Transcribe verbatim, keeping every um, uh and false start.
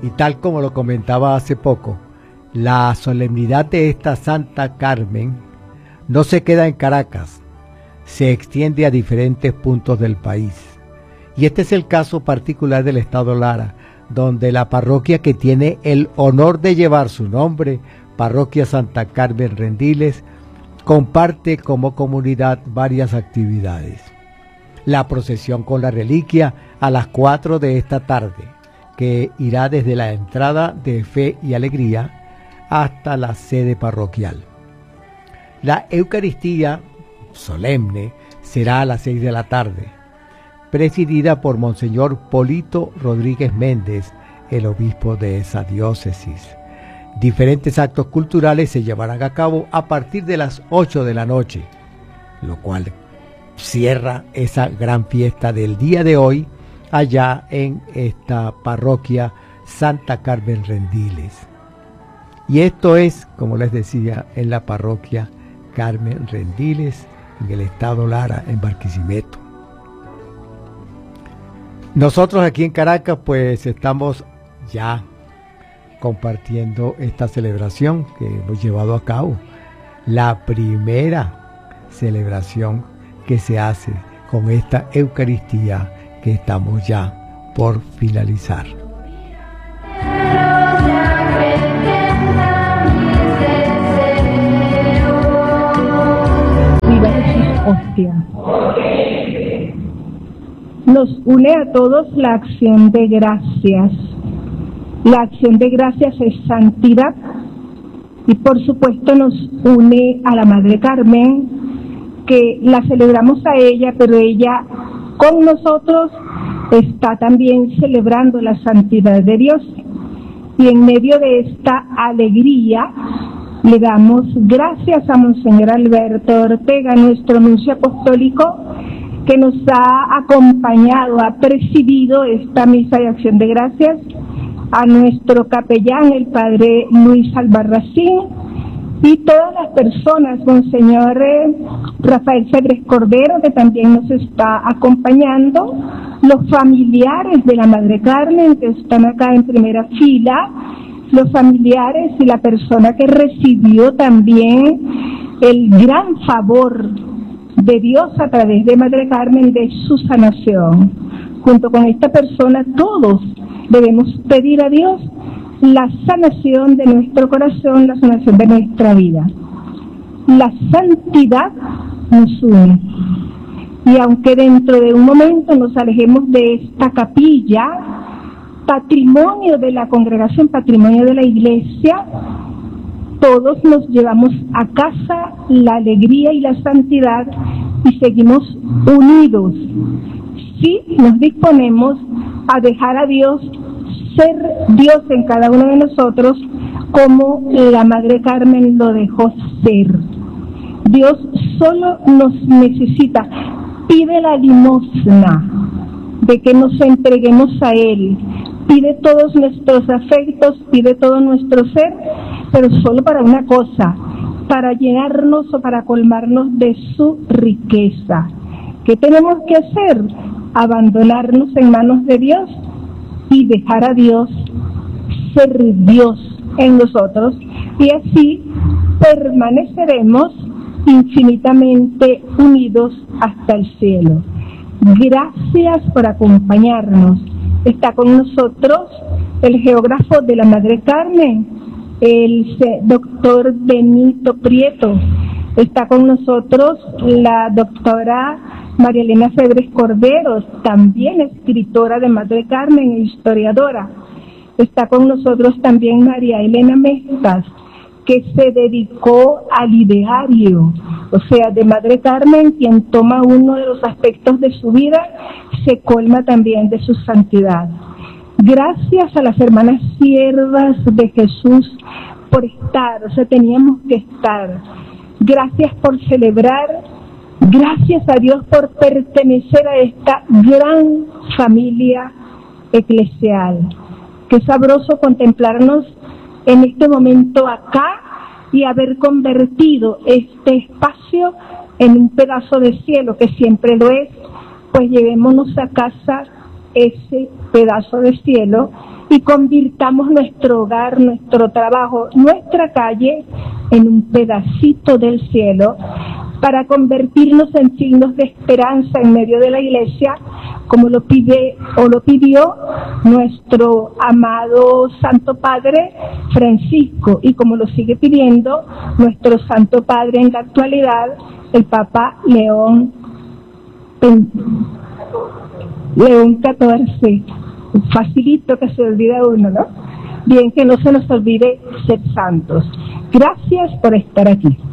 Y tal como lo comentaba hace poco, la solemnidad de esta Santa Carmen no se queda en Caracas, se extiende a diferentes puntos del país. Y este es el caso particular del estado Lara, donde la parroquia que tiene el honor de llevar su nombre, Parroquia Santa Carmen Rendiles, comparte como comunidad varias actividades. La procesión con la reliquia a las cuatro de esta tarde, que irá desde la entrada de Fe y Alegría hasta la sede parroquial. La Eucaristía solemne será a las seis de la tarde, presidida por Monseñor Polito Rodríguez Méndez, el obispo de esa diócesis. Diferentes actos culturales se llevarán a cabo a partir de las ocho de la noche, lo cual cierra esa gran fiesta del día de hoy allá en esta parroquia Santa Carmen Rendiles. Y esto es, como les decía, en la parroquia Carmen Rendiles, en el estado Lara, en Barquisimeto. Nosotros aquí en Caracas pues estamos ya compartiendo esta celebración que hemos llevado a cabo, la primera celebración que se hace con esta Eucaristía que estamos ya por finalizar. Viva Jesús, hostia. Nos une a todos la acción de gracias. La acción de gracias es santidad y por supuesto nos une a la Madre Carmen, que la celebramos a ella, pero ella con nosotros está también celebrando la santidad de Dios. Y en medio de esta alegría le damos gracias a Monseñor Alberto Ortega, nuestro nuncio apostólico, que nos ha acompañado, ha presidido esta misa de acción de gracias, a nuestro capellán, el padre Luis Albarracín, y todas las personas, Monseñor eh, Rafael Febres Cordero, que también nos está acompañando, los familiares de la Madre Carmen, que están acá en primera fila, los familiares y la persona que recibió también el gran favor de Dios a través de Madre Carmen de su sanación. Junto con esta persona todos debemos pedir a Dios la sanación de nuestro corazón, la sanación de nuestra vida. La santidad nos une. Y aunque dentro de un momento nos alejemos de esta capilla, patrimonio de la congregación, patrimonio de la iglesia, todos nos llevamos a casa la alegría y la santidad y seguimos unidos. Si nos disponemos a dejar a Dios ser Dios en cada uno de nosotros, como la Madre Carmen lo dejó ser. Dios solo nos necesita, pide la limosna de que nos entreguemos a Él, pide todos nuestros afectos, pide todo nuestro ser, pero solo para una cosa, para llenarnos o para colmarnos de su riqueza. ¿Qué tenemos que hacer? Abandonarnos en manos de Dios y dejar a Dios ser Dios en nosotros, y así permaneceremos infinitamente unidos hasta el cielo. Gracias por acompañarnos. Está con nosotros el geógrafo de la Madre Carmen, el doctor Benito Prieto. Está con nosotros la doctora María Elena Febres Cordero, también escritora de Madre Carmen e historiadora. Está con nosotros también María Elena Mestas, que se dedicó al ideario, o sea, de Madre Carmen, quien toma uno de los aspectos de su vida, se colma también de su santidad. Gracias a las hermanas siervas de Jesús por estar, o sea, teníamos que estar. Gracias por celebrar, gracias a Dios por pertenecer a esta gran familia eclesial. Qué sabroso contemplarnos en este momento acá y haber convertido este espacio en un pedazo de cielo, que siempre lo es, pues llevémonos a casa ese pedazo de cielo y convirtamos nuestro hogar, nuestro trabajo, nuestra calle en un pedacito del cielo, para convertirnos en signos de esperanza en medio de la iglesia, como lo pide o lo pidió nuestro amado Santo Padre Francisco, y como lo sigue pidiendo nuestro Santo Padre en la actualidad, el Papa León León catorce. Facilito que se olvida uno, ¿no? Bien, que no se nos olvide ser santos. Gracias por estar aquí.